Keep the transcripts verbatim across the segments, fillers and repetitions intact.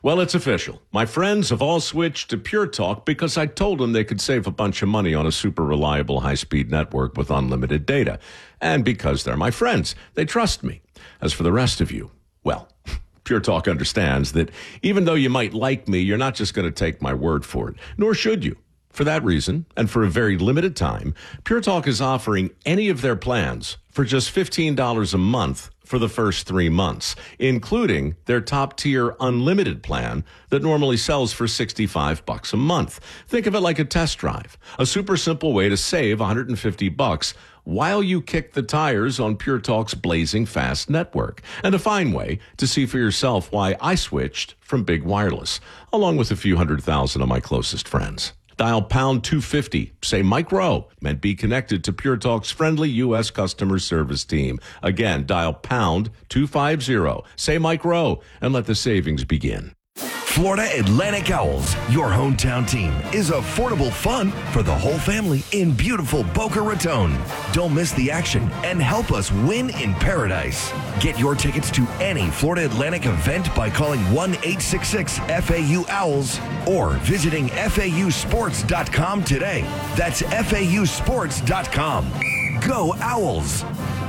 Well, it's official. My friends have all switched to Pure Talk because I told them they could save a bunch of money on a super reliable high-speed network with unlimited data. And because they're my friends, they trust me. As for the rest of you, well, Pure Talk understands that even though you might like me, you're not just going to take my word for it, nor should you. For that reason, and for a very limited time, Pure Talk is offering any of their plans for just fifteen dollars a month for the first three months, including their top-tier unlimited plan that normally sells for sixty-five bucks a month. Think of it like a test drive, a super simple way to save one hundred fifty bucks while you kick the tires on Pure Talk's blazing fast network, and a fine way to see for yourself why I switched from Big Wireless, along with a few hundred thousand of my closest friends. Dial pound two fifty, say Mike Rowe, and be connected to Pure Talk's friendly U S customer service team. Again, dial pound two fifty, say Mike Rowe, and let the savings begin. Florida Atlantic Owls, your hometown team, is affordable fun for the whole family in beautiful Boca Raton. Don't miss the action and help us win in paradise. Get your tickets to any Florida Atlantic event by calling one eight six six F A U Owls or visiting F A U sports dot com today. That's F A U sports dot com. Go Owls!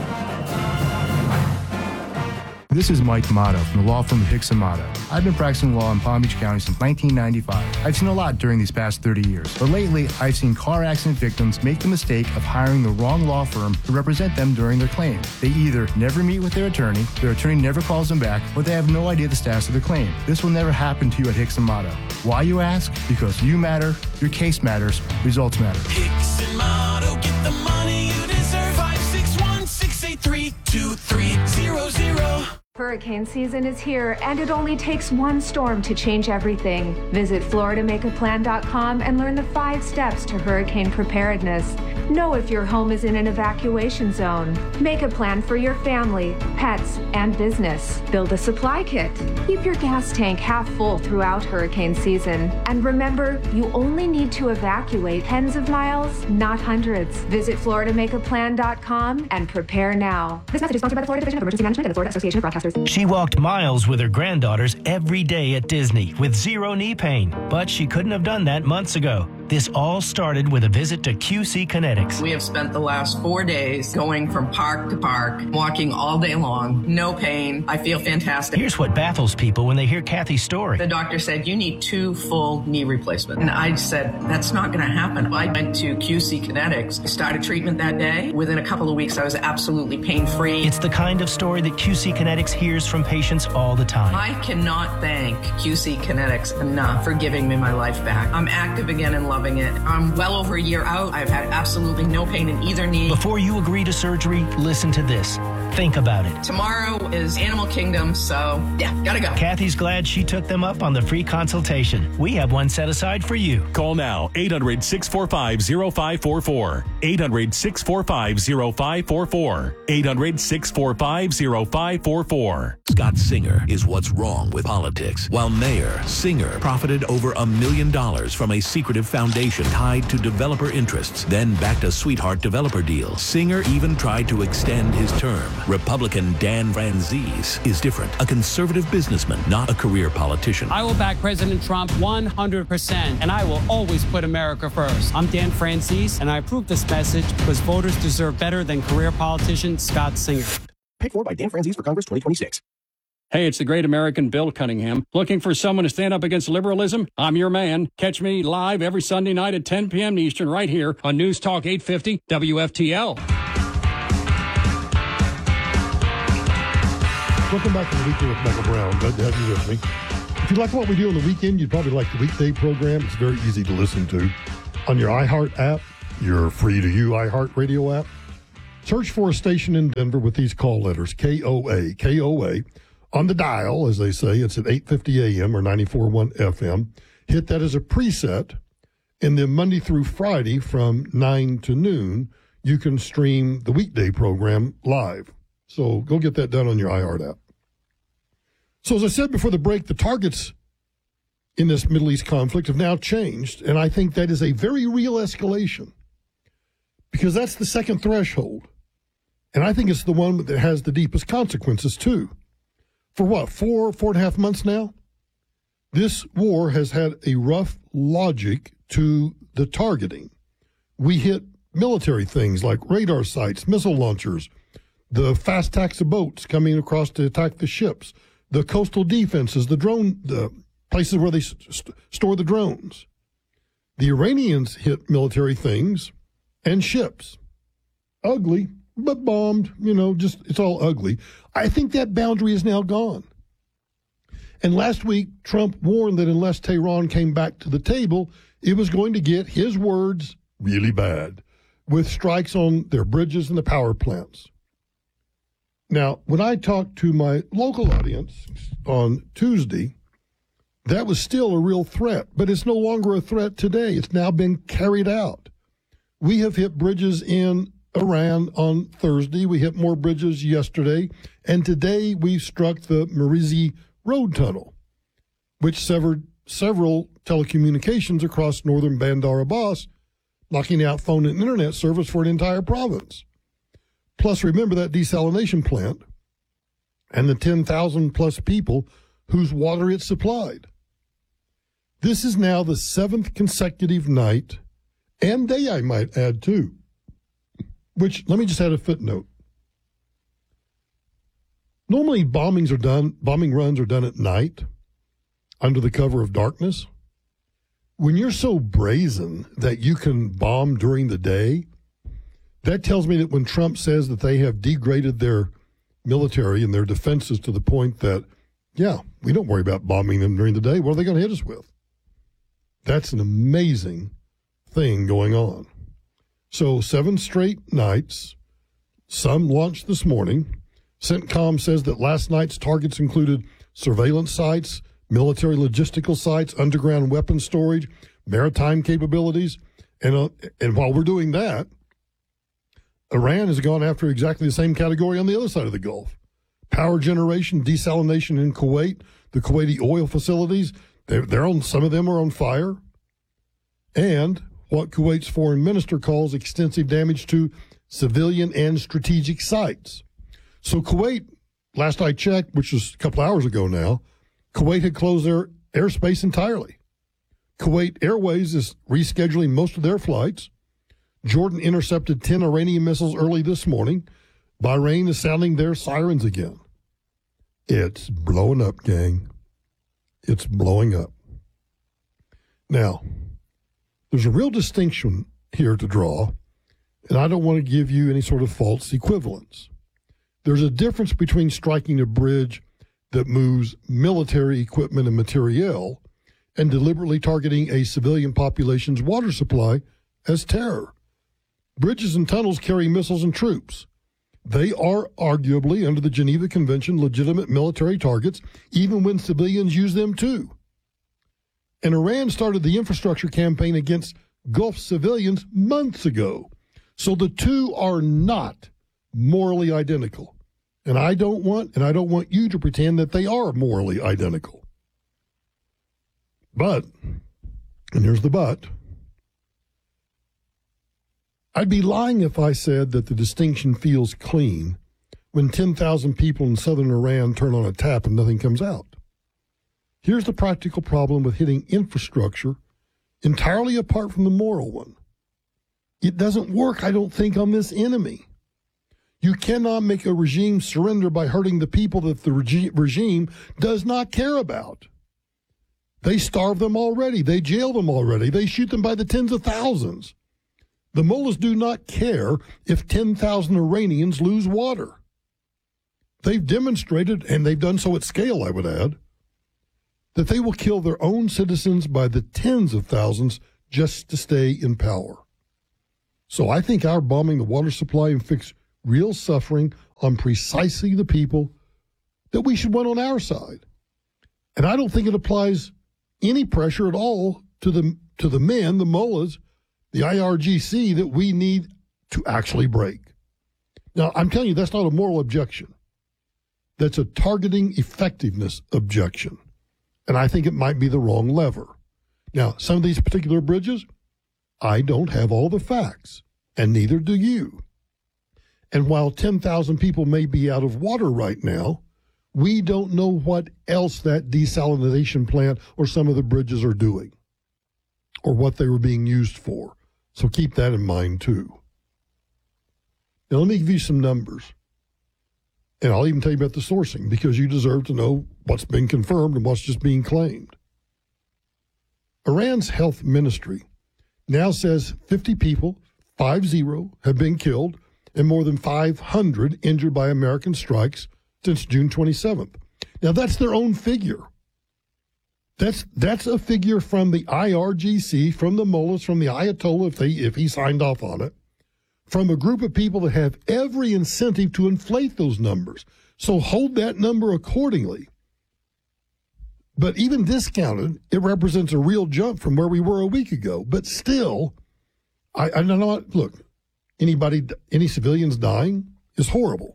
This is Mike Motto from the law firm of Hicks and Motto. I've been practicing law in Palm Beach County since nineteen ninety-five. I've seen a lot during these past thirty years, but lately I've seen car accident victims make the mistake of hiring the wrong law firm to represent them during their claim. They either never meet with their attorney, their attorney never calls them back, or they have no idea the status of the claim. This will never happen to you at Hicks and Motto. Why, you ask? Because you matter, your case matters, results matter. Hicks and Motto, get the money you deserve. five six one, six eight three, two three zero zero. Hurricane season is here, and it only takes one storm to change everything. Visit Florida Make A Plan dot com and learn the five steps to hurricane preparedness. Know if your home is in an evacuation zone. Make a plan for your family, pets, and business. Build a supply kit. Keep your gas tank half full throughout hurricane season. And remember, you only need to evacuate tens of miles, not hundreds. Visit Florida Make A Plan dot com and prepare now. This message is sponsored by the Florida Division of Emergency Management and the Florida Association of Broadcasters. She walked miles with her granddaughters every day at Disney with zero knee pain, but she couldn't have done that months ago. This all started with a visit to Q C Kinetics. We have spent the last four days going from park to park, walking all day long, no pain. I feel fantastic. Here's what baffles people when they hear Kathy's story. The doctor said, you need two full knee replacements. And I said, that's not going to happen. I went to Q C Kinetics. I started treatment that day. Within a couple of weeks, I was absolutely pain-free. It's the kind of story that Q C Kinetics hears from patients all the time. I cannot thank Q C Kinetics enough for giving me my life back. I'm active again and loving it. I'm well over a year out. I've had absolutely no pain in either knee. Before you agree to surgery, listen to this. Think about it. Tomorrow is Animal Kingdom, so yeah, gotta go. Kathy's glad she took them up on the free consultation. We have one set aside for you. Call now, eight hundred, six four five, zero five four four. eight hundred, six four five, zero five four four. eight hundred, six four five, zero five four four. Scott Singer is what's wrong with politics. While mayor, Singer profited over a million dollars from a secretive foundation tied to developer interests, then backed a sweetheart developer deal. Singer even tried to extend his term. Republican Dan Franzese is different. A conservative businessman, not a career politician. I will back President Trump one hundred percent, and I will always put America first. I'm Dan Franzese, and I approve this message because voters deserve better than career politician Scott Singer. Paid for by Dan Franzese for Congress twenty twenty-six. Hey, it's the great American Bill Cunningham. Looking for someone to stand up against liberalism? I'm your man. Catch me live every Sunday night at ten p.m. Eastern right here on News Talk eight fifty W F T L. Welcome back to the Weekend with Michael Brown. Glad to have you with me. If you like what we do on the weekend, you'd probably like the weekday program. It's very easy to listen to. On your iHeart app, your free-to-you iHeart Radio app, search for a station in Denver with these call letters, K O A, K O A. On the dial, as they say, it's at eight fifty a.m. or ninety-four point one F M. Hit that as a preset, and then Monday through Friday from nine to noon, you can stream the weekday program live. So go get that done on your iHeart app. So as I said before the break, the targets in this Middle East conflict have now changed, and I think that is a very real escalation because that's the second threshold. And I think it's the one that has the deepest consequences, too. For what, four, four and a half months now? This war has had a rough logic to the targeting. We hit military things like radar sites, missile launchers, the fast attacks of boats coming across to attack the ships, the coastal defenses, the drone, the places where they st- store the drones. The Iranians hit military things and ships. Ugly, but bombed, you know, just it's all ugly. I think that boundary is now gone. And last week, Trump warned that unless Tehran came back to the table, it was going to get, his words, really bad, with strikes on their bridges and the power plants. Now, when I talked to my local audience on Tuesday, that was still a real threat, but it's no longer a threat today. It's now been carried out. We have hit bridges in Iran on Thursday. We hit more bridges yesterday. And today we struck the Marizi Road Tunnel, which severed several telecommunications across northern Bandar Abbas, knocking out phone and internet service for an entire province. Plus, remember that desalination plant and the ten thousand plus people whose water it supplied. This is now the seventh consecutive night and day, I might add, too. Which, let me just add a footnote. Normally, bombings are done, bombing runs are done at night under the cover of darkness. When you're so brazen that you can bomb during the day, that tells me that when Trump says that they have degraded their military and their defenses to the point that, yeah, we don't worry about bombing them during the day. What are they going to hit us with? That's an amazing thing going on. So seven straight nights, some launched this morning. CENTCOM says that last night's targets included surveillance sites, military logistical sites, underground weapon storage, maritime capabilities. And, uh, and while we're doing that, Iran has gone after exactly the same category on the other side of the Gulf. Power generation, desalination in Kuwait, the Kuwaiti oil facilities, they're, they're on, some of them are on fire. And what Kuwait's foreign minister calls extensive damage to civilian and strategic sites. So Kuwait, last I checked, which was a couple hours ago now, Kuwait had closed their airspace entirely. Kuwait Airways is rescheduling most of their flights. Jordan intercepted ten Iranian missiles early this morning. Bahrain is sounding their sirens again. It's blowing up, gang. It's blowing up. Now, there's a real distinction here to draw, and I don't want to give you any sort of false equivalence. There's a difference between striking a bridge that moves military equipment and materiel and deliberately targeting a civilian population's water supply as terror. Bridges and tunnels carry missiles and troops. They are arguably, under the Geneva Convention, legitimate military targets, even when civilians use them too. And Iran started the infrastructure campaign against Gulf civilians months ago. So the two are not morally identical. And I don't want, and I don't want you to pretend that they are morally identical. But, and here's the but, I'd be lying if I said that the distinction feels clean when ten thousand people in southern Iran turn on a tap and nothing comes out. Here's the practical problem with hitting infrastructure entirely apart from the moral one. It doesn't work, I don't think, on this enemy. You cannot make a regime surrender by hurting the people that the regi- regime does not care about. They starve them already. They jail them already. They shoot them by the tens of thousands. The mullahs do not care if ten thousand Iranians lose water. They've demonstrated, and they've done so at scale, I would add, that they will kill their own citizens by the tens of thousands just to stay in power. So I think our bombing the water supply inflicts real suffering on precisely the people that we should want on our side. And I don't think it applies any pressure at all to the to the men, the mullahs, the I R G C that we need to actually break. Now, I'm telling you, that's not a moral objection. That's a targeting effectiveness objection. And I think it might be the wrong lever. Now, some of these particular bridges, I don't have all the facts, and neither do you. And while ten thousand people may be out of water right now, We don't know what else that desalination plant or some of the bridges are doing or what they were being used for. So keep that in mind, too. Now, let me give you some numbers. And I'll even tell you about the sourcing because you deserve to know what's been confirmed and what's just being claimed. Iran's health ministry now says fifty people, five zero, have been killed and more than five hundred injured by American strikes since June twenty-seventh. Now, that's their own figure. That's that's a figure from the I R G C, from the mullahs, from the Ayatollah, if, they, if he signed off on it, from a group of people that have every incentive to inflate those numbers. So hold that number accordingly. But even discounted, it represents a real jump from where we were a week ago. But still, I, I don't know what, look, anybody, any civilians dying is horrible.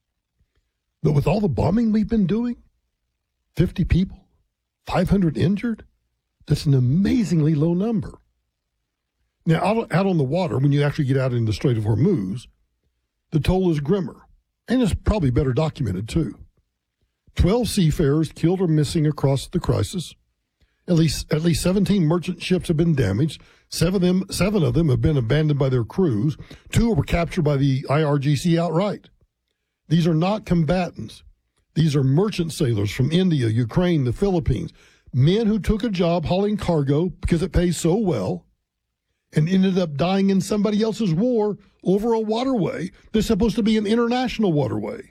But with all the bombing we've been doing, fifty people, five hundred injured, that's an amazingly low number. Now, out, out on the water, when you actually get out in the Strait of Hormuz, the toll is grimmer, and it's probably better documented, too. Twelve seafarers killed or missing across the crisis. At least at least seventeen merchant ships have been damaged. Seven of them, seven of them have been abandoned by their crews. Two were captured by the I R G C outright. These are not combatants. These are merchant sailors from India, Ukraine, the Philippines, men who took a job hauling cargo because it pays so well and ended up dying in somebody else's war over a waterway that's supposed to be an international waterway.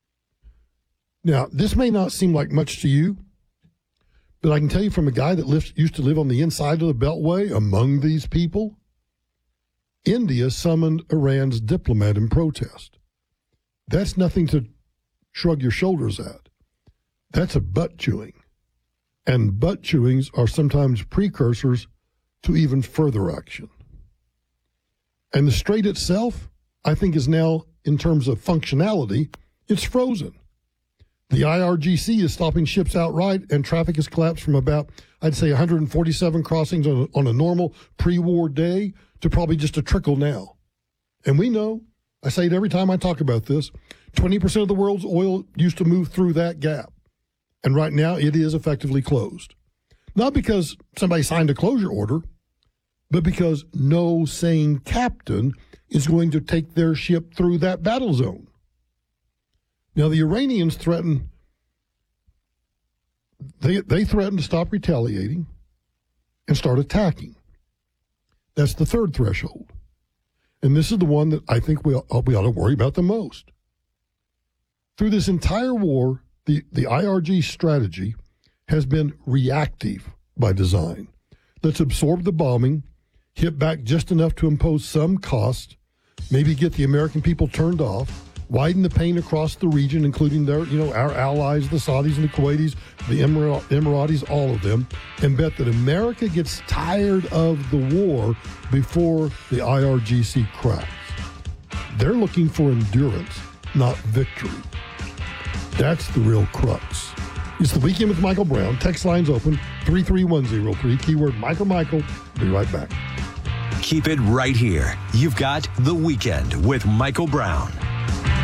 Now, this may not seem like much to you, but I can tell you from a guy that lived, used to live on the inside of the Beltway among these people, India summoned Iran's diplomat in protest. That's nothing to shrug your shoulders at. That's a butt chewing. And butt chewings are sometimes precursors to even further action. And the strait itself, I think, is now, in terms of functionality, it's frozen. The I R G C is stopping ships outright, and traffic has collapsed from about, I'd say, one hundred forty-seven crossings on a, on a normal pre-war day to probably just a trickle now. And we know, I say it every time I talk about this, twenty percent of the world's oil used to move through that gap. And right now it is effectively closed. Not because somebody signed a closure order, but because no sane captain is going to take their ship through that battle zone. Now, the Iranians threaten, they, they threaten to stop retaliating and start attacking. That's the third threshold. And this is the one that I think we ought, we ought to worry about the most. Through this entire war, the, the I R G strategy has been reactive by design. Let's absorb the bombing, hit back just enough to impose some cost, maybe get the American people turned off, widen the pain across the region, including their, you know, our allies, the Saudis and the Kuwaitis, the Emir- Emiratis, all of them, and bet that America gets tired of the war before the I R G C cracks. They're looking for endurance, not victory. That's the real crux. It's the Weekend with Michael Brown. Text lines open, three three one zero three, keyword Michael Michael. Be right back. Keep it right here. You've got The Weekend with Michael Brown.